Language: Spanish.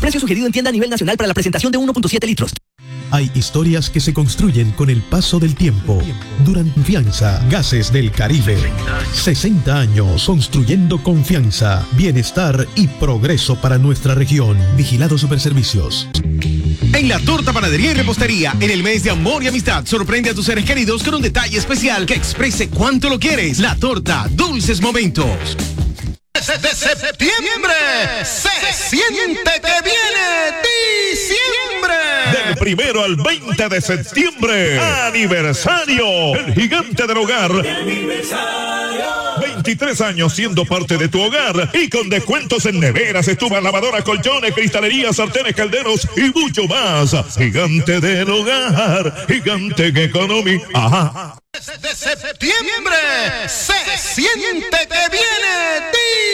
Precio sugerido en tienda a nivel nacional para la presentación de 1.7 litros. Hay historias que se construyen con el paso del tiempo. Duran Confianza, Gases del Caribe. 60 años construyendo confianza, bienestar y progreso para nuestra región. Vigilado Superservicios. En La Torta Panadería y Repostería, en el mes de amor y amistad, sorprende a tus seres queridos con un detalle especial que exprese cuánto lo quieres. La Torta, dulces momentos. De septiembre se siente que viene diciembre. Del 1 al 20 de septiembre, aniversario, el gigante del hogar. 23 años siendo parte de tu hogar y con descuentos en neveras, estufas, lavadoras, colchones, cristalerías, sartenes, calderos y mucho más. Gigante del hogar, gigante en economía. Ajá. De septiembre se siente que viene